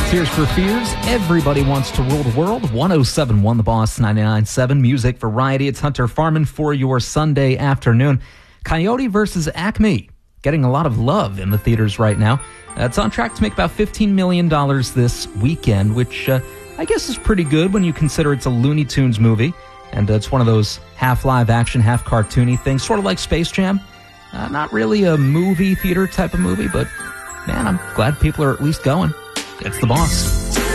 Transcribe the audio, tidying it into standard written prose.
Tears for Fears, Everybody Wants to Rule the World, 107.1 The Boss, 99.7 Music Variety. It's Hunter Farman for your Sunday afternoon. Coyote versus Acme, getting a lot of love in the theaters right now. It's on track to make about $15 million this weekend, which I guess is pretty good when you consider it's a Looney Tunes movie. And it's one of those half live action, half cartoony things, sort of like Space Jam. Not really a movie theater type of movie, but man, I'm glad people are at least going. It's The Boss.